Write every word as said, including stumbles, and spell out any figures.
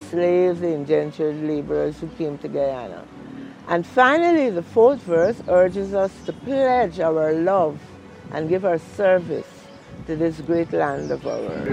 slaves, the indentured laborers who came to Guyana. And finally, the fourth verse urges us to pledge our love and give our service to this great land of ours.